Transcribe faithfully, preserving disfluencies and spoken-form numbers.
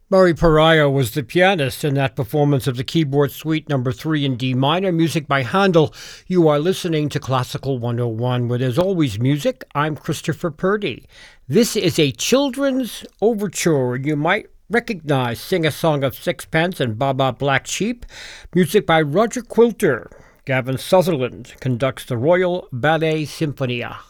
Murray Pariah was the pianist in that performance of the keyboard suite number three in D minor, music by Handel. You are listening to Classical one oh one, where there's always music. I'm Christopher Purdy. This is a children's overture, and you might recognize Sing a Song of Sixpence and Baa Black Sheep, music by Roger Quilter. Gavin Sutherland conducts the Royal Ballet Symphonia.